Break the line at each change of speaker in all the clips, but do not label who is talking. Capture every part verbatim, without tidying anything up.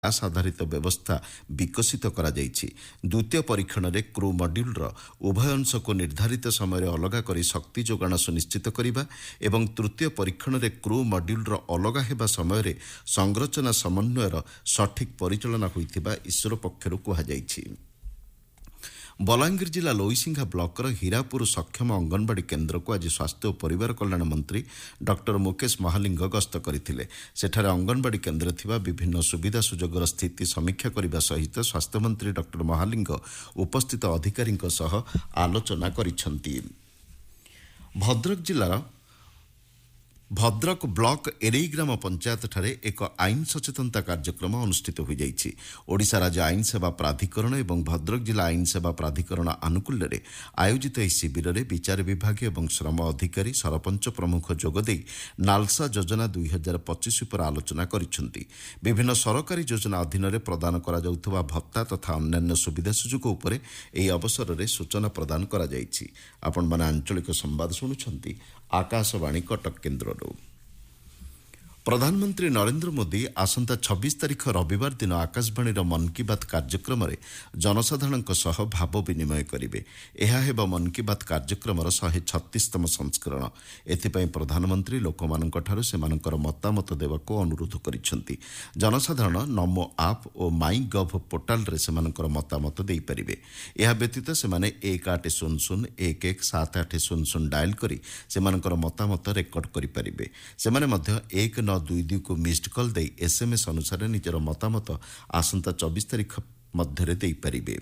Gas ଆଧାରିତ ବ୍ୟବସ୍ଥା ବିକଶିତ କରାଯାଇଛି। ଦ୍ୱିତୀୟ ପରୀକ୍ଷଣରେ କ୍ରୁ ମଡ୍ୟୁଲ୍ର ଉଭୟ ଅଂଶକୁ ନିର୍ଦ୍ଧାରିତ ସମୟରେ ଅଲଗା କରି ଶକ୍ତି ଯୋଗାଣ ସୁନିଶ୍ଚିତ କରିବା ଏବଂ ତୃତୀୟ ପରୀକ୍ଷଣରେ କ୍ରୁ ମଡ୍ୟୁଲ୍ର ଅଲଗା ହେବା ସମୟରେ ସଂରଚନା ସମନ୍ୱୟର ସଠିକ୍ ପରିଚାଳନା ହୋଇଥିବା ଇସ୍ରୋ ପକ୍ଷରୁ କୁହାଯାଇଛି। ବଲାଙ୍ଗୀର ଜିଲ୍ଲା ଲୋଇସିଂହା ବ୍ଲକର ହୀରାପୁର ସକ୍ଷମ ଅଙ୍ଗନବାଡି କେନ୍ଦ୍ରକୁ ଆଜି ସ୍ୱାସ୍ଥ୍ୟ ଓ ପରିବାର କଲ୍ୟାଣ ମନ୍ତ୍ରୀ ଡକ୍ଟର ମୁକେଶ ମହାଲିଙ୍ଗ ଗସ୍ତ କରିଥିଲେ। ସେଠାରେ ଅଙ୍ଗନବାଡି କେନ୍ଦ୍ରରେ ଥିବା ବିଭିନ୍ନ ସୁବିଧା ସୁଯୋଗର ସ୍ଥିତି ସମୀକ୍ଷା କରିବା ସହିତ ସ୍ୱାସ୍ଥ୍ୟମନ୍ତ୍ରୀ ଡକ୍ଟର ମହାଲିଙ୍ଗ ଉପସ୍ଥିତ ଅଧିକାରୀଙ୍କ ସହ ଆଲୋଚନା କରିଛନ୍ତି। ଭଦ୍ରକ ଜିଲ୍ଲାର ଭଦ୍ରକ ବ୍ଲକ ଏରେଇ ଗ୍ରାମ ପଞ୍ଚାୟତଠାରେ ଏକ ଆଇନ ସଚେତନତା କାର୍ଯ୍ୟକ୍ରମ ଅନୁଷ୍ଠିତ ହୋଇଯାଇଛି। ଓଡ଼ିଶା ରାଜ୍ୟ ଆଇନ ସେବା ପ୍ରାଧିକରଣ ଏବଂ ଭଦ୍ରକ ଜିଲ୍ଲା ଆଇନ ସେବା ପ୍ରାଧିକରଣ ଆନୁକୂଲ୍ୟରେ ଆୟୋଜିତ ଏହି ଶିବିରରେ ବିଚାର ବିଭାଗ ଏବଂ ଶ୍ରମ ଅଧିକାରୀ ସରପଞ୍ଚ ପ୍ରମୁଖ ଯୋଗଦେଇ ନାଲସା ଯୋଜନା ଦୁଇ ହଜାର ପଚିଶ ଉପରେ ଆଲୋଚନା କରିଛନ୍ତି। ବିଭିନ୍ନ ସରକାରୀ ଯୋଜନା ଅଧୀନରେ ପ୍ରଦାନ କରାଯାଉଥିବା ଭତ୍ତା ତଥା ଅନ୍ୟାନ୍ୟ ସୁବିଧା ସୁଯୋଗ ଉପରେ ଏହି ଅବସରରେ ସୂଚନା ପ୍ରଦାନ କରାଯାଇଛି। ଆପଣମାନେ ଆଞ୍ଚଳିକ ସମ୍ବାଦ ଶୁଣୁଛନ୍ତି ଆକାଶବାଣୀ କଟକ କେନ୍ଦ୍ରରୁ। ପ୍ରଧାନମନ୍ତ୍ରୀ ନରେନ୍ଦ୍ର ମୋଦି ଆସନ୍ତା ଛବିଶ ତାରିଖ ରବିବାର ଦିନ ଆକାଶବାଣୀର ମନ୍ କି ବାତ୍ କାର୍ଯ୍ୟକ୍ରମରେ ଜନସାଧାରଣଙ୍କ ସହ ଭାବ ବିନିମୟ କରିବେ। ଏହା ହେବ ମନ୍ କି ବାତ୍ କାର୍ଯ୍ୟକ୍ରମର ଶହେ ଛତିଶତମ ସଂସ୍କରଣ। ଏଥିପାଇଁ ପ୍ରଧାନମନ୍ତ୍ରୀ ଲୋକମାନଙ୍କଠାରୁ ସେମାନଙ୍କର ମତାମତ ଦେବାକୁ ଅନୁରୋଧ କରିଛନ୍ତି। ଜନସାଧାରଣ ନମୋ ଆପ୍ ଓ ମାଇ ଗଭ୍ ପୋର୍ଟାଲରେ ସେମାନଙ୍କର ମତାମତ ଦେଇପାରିବେ। ଏହା ବ୍ୟତୀତ ସେମାନେ ଏକ ଆଠ ଶୂନ ଶୂନ ଏକ ଏକ ସାତ ଆଠ ଶୂନ ଶୂନ ଡାଏଲ୍ କରି ସେମାନଙ୍କର ମତାମତ ରେକର୍ଡ କରିପାରିବେ। ସେମାନେ ମଧ୍ୟ ଏକ ନଅ ଦୁଇ ଦୁଇକୁ ମିସ୍ଡ କଲ୍ ଦେଇ ଏସ୍ଏମ୍ଏସ୍ ଅନୁସାରେ ନିଜର ମତାମତ ଆସନ୍ତା ଚବିଶ ତାରିଖ ମଧ୍ୟରେ ଦେଇପାରିବେ।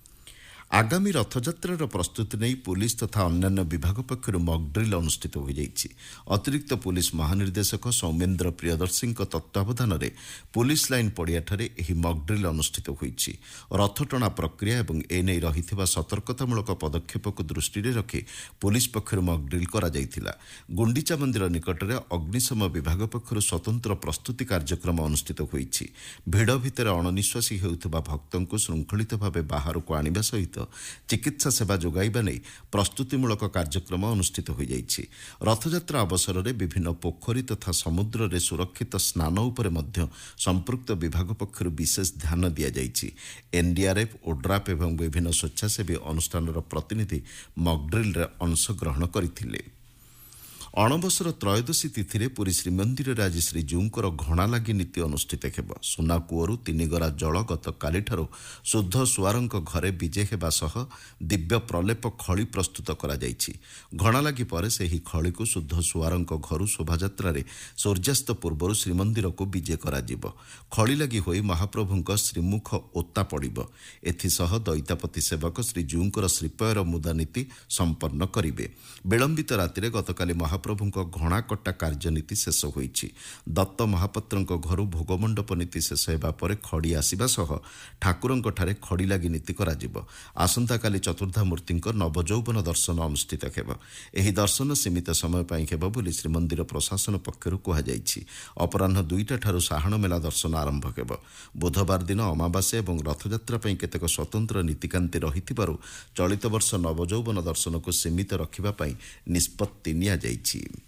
ଆଗାମୀ ରଥଯାତ୍ରାର ପ୍ରସ୍ତୁତି ନେଇ ପୁଲିସ୍ ତଥା ଅନ୍ୟାନ୍ୟ ବିଭାଗ ପକ୍ଷରୁ ମକ୍ଡ୍ରିଲ୍ ଅନୁଷ୍ଠିତ ହୋଇଯାଇଛି। ଅତିରିକ୍ତ ପୁଲିସ୍ ମହାନିର୍ଦ୍ଦେଶକ ସୌମେନ୍ଦ୍ର ପ୍ରିୟଦର୍ଶୀଙ୍କ ତତ୍ତ୍ୱାବଧାନରେ ପୁଲିସ୍ ଲାଇନ୍ ପଡ଼ିଆଠାରେ ଏହି ମକ୍ଡ୍ରିଲ୍ ଅନୁଷ୍ଠିତ ହୋଇଛି। ରଥଟଣା ପ୍ରକ୍ରିୟା ଏବଂ ଏନେଇ ରହିଥିବା ସତର୍କତାମୂଳକ ପଦକ୍ଷେପକୁ ଦୃଷ୍ଟିରେ ରଖି ପୁଲିସ୍ ପକ୍ଷରୁ ମକ୍ଡ୍ରିଲ୍ କରାଯାଇଥିଲା। ଗୁଣ୍ଡିଚା ମନ୍ଦିର ନିକଟରେ ଅଗ୍ନିଶମ ବିଭାଗ ପକ୍ଷରୁ ସ୍ୱତନ୍ତ୍ର ପ୍ରସ୍ତୁତି କାର୍ଯ୍ୟକ୍ରମ ଅନୁଷ୍ଠିତ ହୋଇଛି। ଭିଡ଼ ଭିତରେ ଅଣନିଶ୍ୱାସୀ ହେଉଥିବା ଭକ୍ତଙ୍କୁ ଶୃଙ୍ଖଳିତ ଭାବେ ବାହାରକୁ ଆଣିବା ସହିତ ଚିକିତ୍ସା ସେବା ଯୋଗାଇବା ନେଇ ପ୍ରସ୍ତୁତିମୂଳକ କାର୍ଯ୍ୟକ୍ରମ ଅନୁଷ୍ଠିତ ହୋଇଯାଇଛି। ରଥଯାତ୍ରା ଅବସରରେ ବିଭିନ୍ନ ପୋଖରୀ ତଥା ସମୁଦ୍ରରେ ସୁରକ୍ଷିତ ସ୍ନାନ ଉପରେ ମଧ୍ୟ ସମ୍ପୃକ୍ତ ବିଭାଗ ପକ୍ଷରୁ ବିଶେଷ ଧ୍ୟାନ ଦିଆଯାଇଛି। ଏନ୍ଡିଆର୍ଏଫ୍, ଓଡ୍ରାଫ୍ ଏବଂ ବିଭିନ୍ନ ସ୍ୱେଚ୍ଛାସେବୀ ଅନୁଷ୍ଠାନର ପ୍ରତିନିଧି ମକ୍ଡ୍ରିଲ୍ରେ ଅଂଶଗ୍ରହଣ କରିଥିଲେ। ଅଣବସର ତ୍ରୟୋଦଶୀ ତିଥିରେ ପୁରୀ ଶ୍ରୀମନ୍ଦିରରେ ଆଜି ଶ୍ରୀଜୀଉଙ୍କର ଘଣା ଲାଗି ନୀତି ଅନୁଷ୍ଠିତ ହେବ। ସୁନା କୂଅରୁ ତିନିଗରା ଜଳ ଗତକାଲିଠାରୁ ଶୁଦ୍ଧ ସୁଆରଙ୍କ ଘରେ ବିଜେ ହେବା ସହ ଦିବ୍ୟ ପ୍ରଲେପ ଖଳି ପ୍ରସ୍ତୁତ କରାଯାଇଛି। ଘଣା ଲାଗି ପରେ ସେହି ଖଳିକୁ ଶୁଦ୍ଧ ସୁଆରଙ୍କ ଘରୁ ଶୋଭାଯାତ୍ରାରେ ସୂର୍ଯ୍ୟାସ୍ତ ପୂର୍ବରୁ ଶ୍ରୀମନ୍ଦିରକୁ ବିଜେ କରାଯିବ। ଖଳି ଲାଗି ହୋଇ ମହାପ୍ରଭୁଙ୍କ ଶ୍ରୀମୁଖ ଓତା ପଡ଼ିବ। ଏଥିସହ ଦଇତାପତି ସେବକ ଶ୍ରୀଜୀଉଙ୍କର ଶ୍ରୀପୟର ମୁଦା ନୀତି ସମ୍ପନ୍ନ କରିବେ। ବିଳମ୍ବିତ ରାତିରେ ଗତକାଲି ମହା ପ୍ରଭୁଙ୍କ ଘଣା କଟା କାର୍ଯ୍ୟନୀତି ଶେଷ ହୋଇଛି। ଦତ୍ତ ମହାପାତ୍ରଙ୍କ ଘରୁ ଭୋଗମଣ୍ଡପ ନୀତି ଶେଷ ହେବା ପରେ ଖଡ଼ି ଆସିବା ସହ ଠାକୁରଙ୍କଠାରେ ଖଡ଼ି ଲାଗି ନୀତି କରାଯିବ। ଆସନ୍ତାକାଲି ଚତୁର୍ଦ୍ଧାମୂର୍ତ୍ତିଙ୍କ ନବଯୌବନ ଦର୍ଶନ ଅନୁଷ୍ଠିତ ହେବ। ଏହି ଦର୍ଶନ ସୀମିତ ସମୟ ପାଇଁ ହେବ ବୋଲି ଶ୍ରୀମନ୍ଦିର ପ୍ରଶାସନ ପକ୍ଷରୁ କୁହାଯାଇଛି। ଅପରାହ୍ନ ଦୁଇଟା ଠାରୁ ସାହାଣ ମେଲା ଦର୍ଶନ ଆରମ୍ଭ ହେବ। ବୁଧବାର ଦିନ ଅମାବାସ୍ୟା ଏବଂ ରଥଯାତ୍ରା ପାଇଁ କେତେକ ସ୍ୱତନ୍ତ୍ର ନୀତିକାନ୍ତି ରହିଥିବାରୁ ଚଳିତ ବର୍ଷ ନବଯୌବନ ଦର୍ଶନକୁ ସୀମିତ ରଖିବା ପାଇଁ ନିଷ୍ପତ୍ତି ନିଆଯାଇଛି।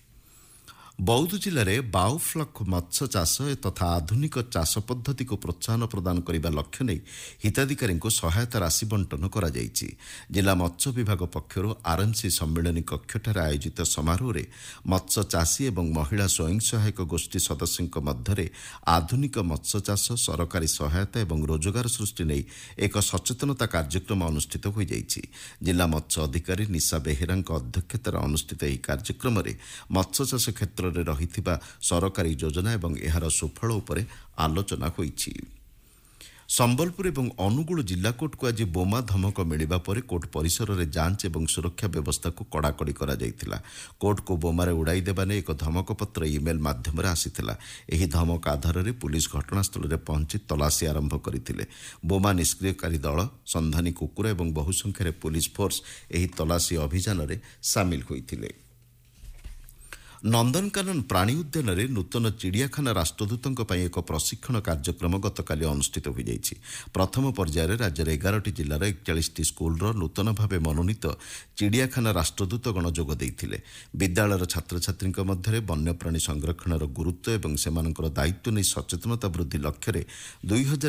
ବୌଦ୍ଧ ଜିଲ୍ଲାରେ ବାଓଫ୍ଲକ୍ ମତ୍ସ୍ୟ ଚାଷ ତଥା ଆଧୁନିକ ଚାଷ ପଦ୍ଧତିକୁ ପ୍ରୋତ୍ସାହନ ପ୍ରଦାନ କରିବା ଲକ୍ଷ୍ୟ ନେଇ ହିତାଧିକାରୀଙ୍କୁ ସହାୟତା ରାଶି ବଣ୍ଟନ କରାଯାଇଛି। ଜିଲ୍ଲା ମତ୍ସ୍ୟ ବିଭାଗ ପକ୍ଷରୁ ଆର୍ଏମ୍ସି ସମ୍ମିଳନୀ କକ୍ଷଠାରେ ଆୟୋଜିତ ସମାରୋହରେ ମତ୍ସ୍ୟ ଚାଷୀ ଏବଂ ମହିଳା ସ୍ୱୟଂ ସହାୟକ ଗୋଷ୍ଠୀ ସଦସ୍ୟଙ୍କ ମଧ୍ୟରେ ଆଧୁନିକ ମତ୍ସ୍ୟ ଚାଷ, ସରକାରୀ ସହାୟତା ଏବଂ ରୋଜଗାର ସୃଷ୍ଟି ନେଇ ଏକ ସଚେତନତା କାର୍ଯ୍ୟକ୍ରମ ଅନୁଷ୍ଠିତ ହୋଇଯାଇଛି। ଜିଲ୍ଲା ମତ୍ସ୍ୟ ଅଧିକାରୀ ନିଶା ବେହେରାଙ୍କ ଅଧ୍ୟକ୍ଷତାରେ ଅନୁଷ୍ଠିତ ଏହି କାର୍ଯ୍ୟକ୍ରମରେ ମତ୍ସ୍ୟ ଚାଷ କ୍ଷେତ୍ରରେ ରହିଥିବା ସରକାରୀ ଯୋଜନା ଏବଂ ଏହାର ସୁଫଳ ଉପରେ ଆଲୋଚନା ହୋଇଛି। ସମ୍ବଲପୁର ଏବଂ ଅନୁଗୁଳ ଜିଲ୍ଲା କୋର୍ଟକୁ ଆଜି ବୋମା ଧମକ ମିଳିବା ପରେ କୋର୍ଟ ପରିସରରେ ଯାଞ୍ଚ ଏବଂ ସୁରକ୍ଷା ବ୍ୟବସ୍ଥାକୁ କଡ଼ାକଡ଼ି କରାଯାଇଥିଲା। କୋର୍ଟକୁ ବୋମାରେ ଉଡ଼ାଇ ଦେବା ନେଇ ଏକ ଧମକପତ୍ର ଇମେଲ୍ ମାଧ୍ୟମରେ ଆସିଥିଲା। ଏହି ଧମକ ଆଧାରରେ ପୁଲିସ୍ ଘଟଣାସ୍ଥଳରେ ପହଞ୍ଚି ତଲାସି ଆରମ୍ଭ କରିଥିଲେ। ବୋମା ନିଷ୍କ୍ରିୟକାରୀ ଦଳ, ସନ୍ଧାନୀ କୁକୁର ଏବଂ ବହୁ ସଂଖ୍ୟାରେ ପୁଲିସ୍ ଫୋର୍ସ ଏହି ତଲାସି ଅଭିଯାନରେ ସାମିଲ ହୋଇଥିଲେ। ନନ୍ଦନକାନନ ପ୍ରାଣୀ ଉଦ୍ୟାନରେ ନୂତନ ଚିଡ଼ିଆଖାନା ରାଷ୍ଟ୍ରଦୂତଙ୍କ ପାଇଁ ଏକ ପ୍ରଶିକ୍ଷଣ କାର୍ଯ୍ୟକ୍ରମ ଗତକାଲି ଅନୁଷ୍ଠିତ ହୋଇଯାଇଛି। ପ୍ରଥମ ପର୍ଯ୍ୟାୟରେ ରାଜ୍ୟର ଏଗାରଟି ଜିଲ୍ଲାର ଏକଚାଳିଶଟି ସ୍କୁଲର ନୂତନ ଭାବେ ମନୋନୀତ ଚିଡ଼ିଆଖାନା ରାଷ୍ଟ୍ରଦୂତଗଣ ଯୋଗ ଦେଇଥିଲେ। ବିଦ୍ୟାଳୟର ଛାତ୍ରଛାତ୍ରୀଙ୍କ ମଧ୍ୟରେ ବନ୍ୟପ୍ରାଣୀ ସଂରକ୍ଷଣର ଗୁରୁତ୍ୱ ଏବଂ ସେମାନଙ୍କର ଦାୟିତ୍ୱ ନେଇ ସଚେତନତା ବୃଦ୍ଧି ଲକ୍ଷ୍ୟରେ ଦୁଇ ହଜାର